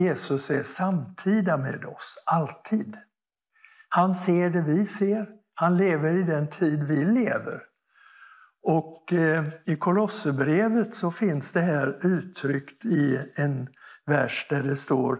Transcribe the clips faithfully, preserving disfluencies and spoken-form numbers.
Jesus är samtida med oss, alltid. Han ser det vi ser, han lever i den tid vi lever. Och eh, i Kolosserbrevet så finns det här uttryckt i en vers där det står: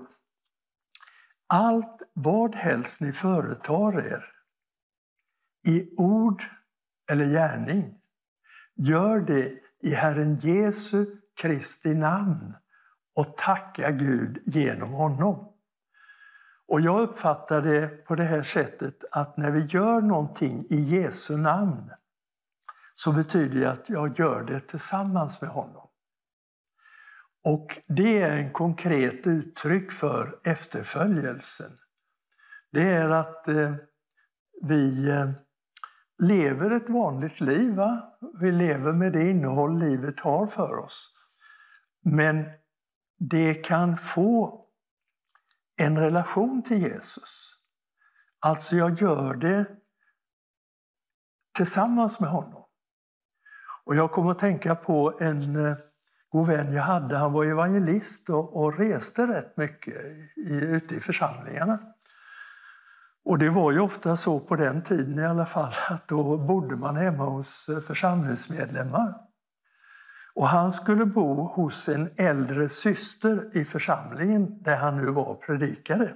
allt vad helst ni företar er, i ord eller gärning, gör det i Herren Jesu Kristi namn och tacka Gud genom honom. Och jag uppfattar det på det här sättet att när vi gör någonting i Jesu namn så betyder det att jag gör det tillsammans med honom. Och det är en konkret uttryck för efterföljelsen. Det är att eh, vi eh, lever ett vanligt liv. Va? Vi lever med det innehåll livet har för oss. Men det kan få en relation till Jesus. Alltså jag gör det tillsammans med honom. Och jag kommer att tänka på en eh, god vän jag hade. Han var evangelist och, och reste rätt mycket i, ute i församlingarna. Och det var ju ofta så på den tiden i alla fall att då bodde man hemma hos församlingsmedlemmar. Och han skulle bo hos en äldre syster i församlingen där han nu var predikare.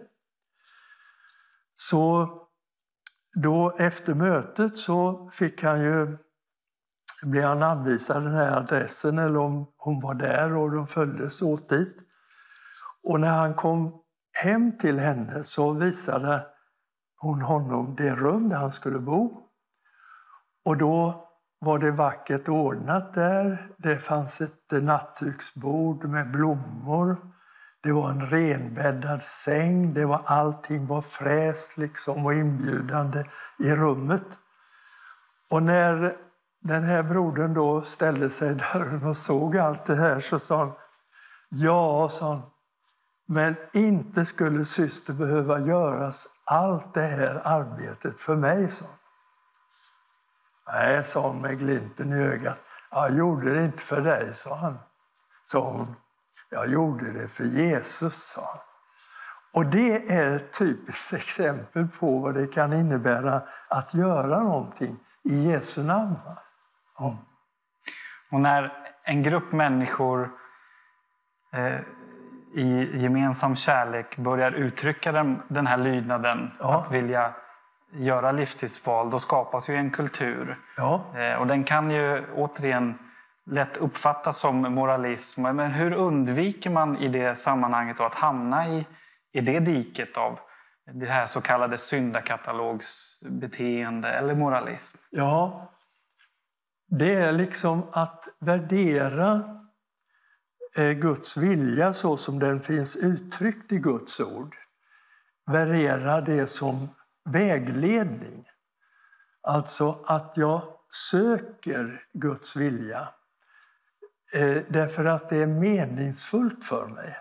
Så då efter mötet så fick han ju, blev han anvisad den här adressen eller om hon var där och de följdes åt dit. Och när han kom hem till henne så visade hon honom det rum där han skulle bo. Och då var det vackert ordnat där. Det fanns ett nattduksbord med blommor. Det var en renbäddad säng. Det var, allting var fräst liksom och inbjudande i rummet. Och när den här brodern då ställde sig där och såg allt det här så sa han: ja, sa han, men inte skulle syster behöva göras allt det här arbetet för mig, sa han. Nej, sa hon med glimten i ögat. Jag gjorde det inte för dig, sa han. Sa hon. Jag gjorde det för Jesus, sa han. Och det är ett typiskt exempel på vad det kan innebära att göra någonting i Jesu namn. Mm. Och när en grupp människor eh, i gemensam kärlek börjar uttrycka den, den här lydnaden, ja. Att vilja göra livstidsval, då skapas ju en kultur. Ja. Eh, och den kan ju återigen lätt uppfattas som moralism. Men hur undviker man i det sammanhanget då att hamna i, i det diket av det här så kallade syndakatalogsbeteende eller moralism? Ja, det är liksom att värdera eh, Guds vilja så som den finns uttryckt i Guds ord. Värdera det som vägledning. Alltså att jag söker Guds vilja eh, därför att det är meningsfullt för mig.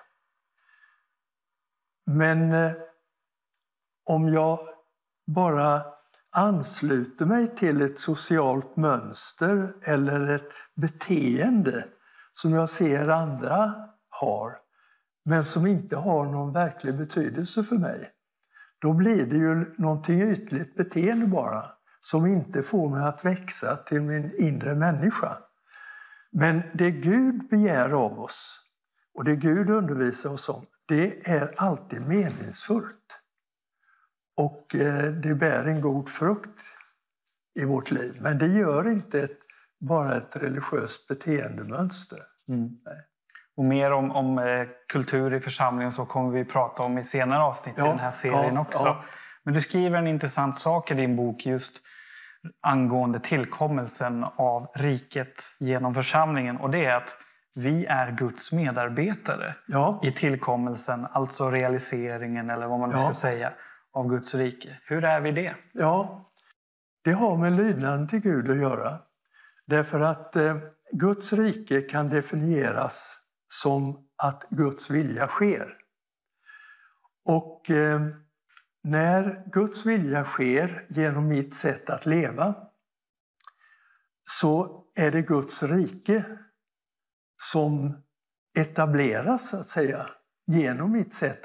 Men eh, om jag bara ansluter mig till ett socialt mönster eller ett beteende som jag ser andra har men som inte har någon verklig betydelse för mig, då blir det ju någonting ytligt beteende bara som inte får mig att växa till min inre människa. Men det Gud begär av oss och det Gud undervisar oss om, det är alltid meningsfullt. Och det bär en god frukt i vårt liv. Men det gör inte ett, bara ett religiöst beteendemönster. Mm. Nej. Och mer om, om eh, kultur i församlingen så kommer vi prata om i senare avsnitt ja, i den här serien ja, också. Ja. Men du skriver en intressant sak i din bok just angående tillkommelsen av riket genom församlingen. Och det är att vi är Guds medarbetare ja. i tillkommelsen, alltså realiseringen eller vad man nu ja. ska säga, av Guds rike. Hur är vi det? Ja, det har med lydnaden till Gud att göra. Därför att eh, Guds rike kan definieras som att Guds vilja sker. Och eh, när Guds vilja sker genom mitt sätt att leva så är det Guds rike som etableras så att säga genom mitt sätt